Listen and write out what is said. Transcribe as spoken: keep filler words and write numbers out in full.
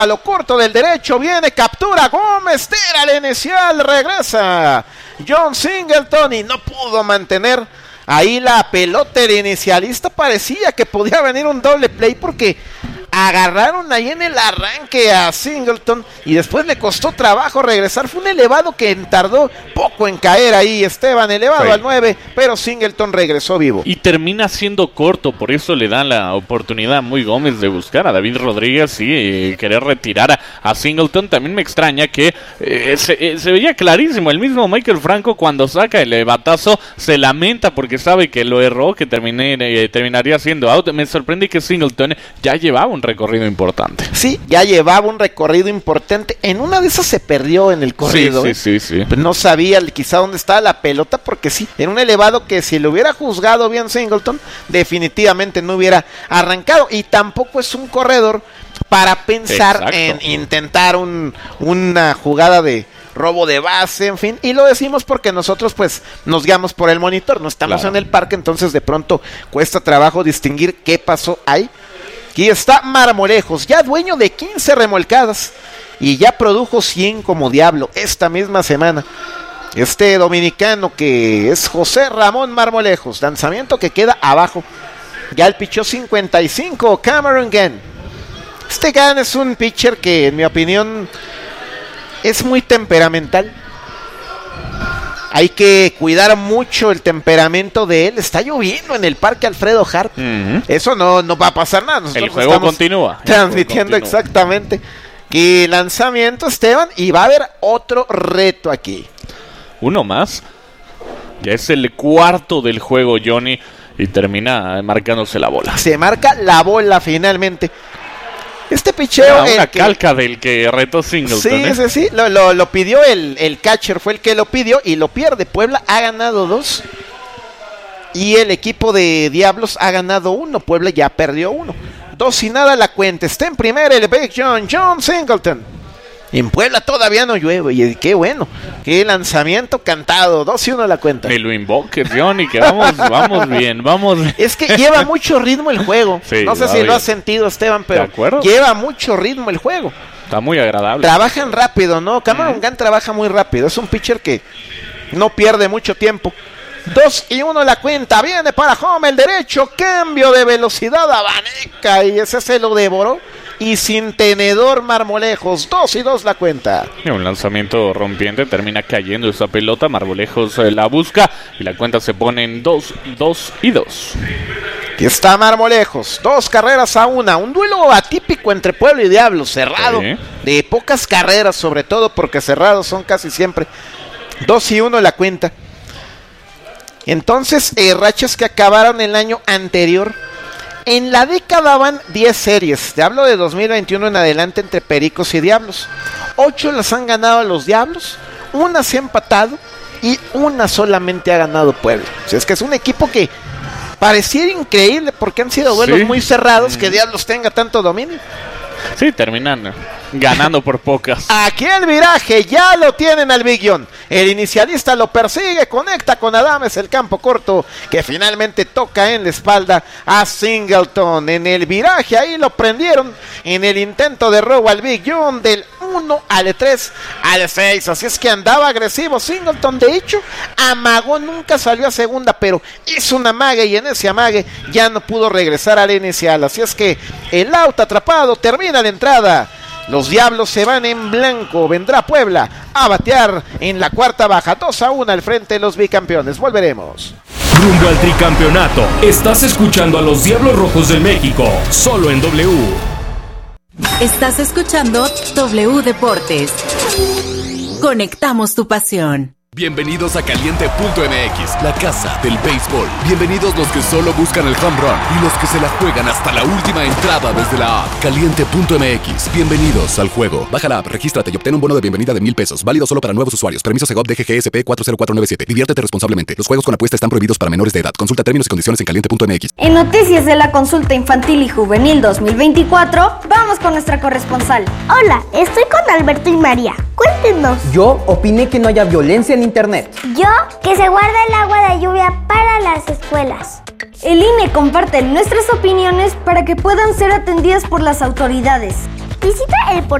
A lo corto del derecho viene, captura Gómez, tira el inicial, regresa John Singleton y no pudo mantener ahí la pelota. El inicialista parecía que podía venir un doble play porque agarraron ahí en el arranque a Singleton y después le costó trabajo regresar. Fue un elevado que tardó poco en caer ahí, Esteban, elevado sí. al nueve, pero Singleton regresó vivo. Y termina siendo corto, por eso le dan la oportunidad a Muy Gómez de buscar a David Rodríguez y eh, querer retirar a, a Singleton. También me extraña que eh, se, eh, se veía clarísimo, el mismo Michael Franco cuando saca el batazo se lamenta porque sabe que lo erró, que terminé, eh, terminaría siendo out. Me sorprende que Singleton ya llevaba un recorrido importante. Sí, ya llevaba un recorrido importante. En una de esas se perdió en el corrido. Sí, sí, ¿eh? sí, sí. Pues no sabía quizá dónde estaba la pelota, porque sí, en un elevado que si lo hubiera juzgado bien Singleton, definitivamente no hubiera arrancado. Y tampoco es un corredor para pensar Exacto. en intentar un, una jugada de robo de base, en fin, y lo decimos porque nosotros pues nos guiamos por el monitor, no estamos claro. en el parque, entonces de pronto cuesta trabajo distinguir qué pasó ahí. Aquí está Marmolejos, ya dueño de quince remolcadas y ya produjo cien como diablo esta misma semana. Este dominicano que es José Ramón Marmolejos, lanzamiento que queda abajo. Ya el pichó cincuenta y cinco, Cameron Gann. Este Gann es un pitcher que en mi opinión es muy temperamental. Hay que cuidar mucho el temperamento de él. Está lloviendo en el Parque Alfredo Harp. Uh-huh. Eso no, no va a pasar nada. Nosotros el juego continúa. Transmitiendo juego continúa. exactamente. Y lanzamiento, Esteban. Y va a haber otro reto aquí. Uno más. Ya es el cuarto del juego, Johnny. Y termina marcándose la bola. Se marca la bola finalmente. Este picheo... Era una que, calca del que retó Singleton. Sí, ¿eh? sí, sí. Lo, lo, lo pidió el, el catcher, fue el que lo pidió y lo pierde. Puebla ha ganado dos. Y el equipo de Diablos ha ganado uno. Puebla ya perdió uno. Dos y nada la cuenta. Está en primera el Big John, John Singleton. En Puebla todavía no llueve. Y qué bueno. Qué lanzamiento cantado. Dos y uno la cuenta. Me lo invoques, Johnny, que vamos, vamos bien, vamos. Es que lleva mucho ritmo el juego. Sí, no sé si bien. Lo has sentido, Esteban, pero lleva mucho ritmo el juego. Está muy agradable. Trabajan rápido, ¿no? Cameron mm. Gann trabaja muy rápido. Es un pitcher que no pierde mucho tiempo. Dos y uno la cuenta. Viene para home el derecho. Cambio de velocidad a Vaneca. Y ese se lo devoró. Y sin tenedor Marmolejos, dos y dos la cuenta. Un lanzamiento rompiente, termina cayendo esa pelota, Marmolejos eh, la busca y la cuenta se pone en dos, dos y dos. Aquí está Marmolejos, dos carreras a una, un duelo atípico entre Puebla y Diablos, cerrado, sí. de pocas carreras sobre todo porque cerrados son casi siempre. Dos y uno la cuenta. Entonces, eh, rachas que acabaron el año anterior. En la década van diez series, te hablo de dos mil veintiuno en adelante entre Pericos y Diablos. ocho las han ganado los Diablos, una se ha empatado y una solamente ha ganado Puebla. O sea, es que es un equipo que pareciera increíble porque han sido duelos sí. muy cerrados que Diablos tenga tanto dominio. Sí, terminan ganando por pocas. Aquí el viraje, ya lo tienen al Big John. El inicialista lo persigue, conecta con Adames, el campo corto, que finalmente toca en la espalda a Singleton. En el viraje, ahí lo prendieron en el intento de robo al Big John del uno al tres al seis. Así es que andaba agresivo Singleton. De hecho, amagó, nunca salió a segunda, pero hizo un amague y en ese amague ya no pudo regresar al inicial. Así es que el out atrapado, termina la entrada. Los Diablos se van en blanco. Vendrá Puebla a batear en la cuarta baja. dos a uno al frente de los bicampeones. Volveremos. Rumbo al tricampeonato. Estás escuchando a los Diablos Rojos del México. Solo en W. Estás escuchando W Deportes. Conectamos tu pasión. Bienvenidos a Caliente punto M X, la casa del béisbol. Bienvenidos los que solo buscan el home run y los que se la juegan hasta la última entrada desde la app. Caliente punto M X, bienvenidos al juego. Baja la app, regístrate y obtén un bono de bienvenida de mil pesos. Válido solo para nuevos usuarios. Permiso Segov D G G S P cuatro cero cuatro nueve siete. Diviértete responsablemente. Los juegos con apuesta están prohibidos para menores de edad. Consulta términos y condiciones en Caliente punto M X. En noticias de la consulta infantil y juvenil dos mil veinticuatro, vamos con nuestra corresponsal. Hola, estoy con Alberto y María. Cuéntenos. Yo opiné que no haya violencia en internet. Yo, que se guarda el agua de lluvia para las escuelas. El I N E comparte nuestras opiniones para que puedan ser atendidas por las autoridades. Visita el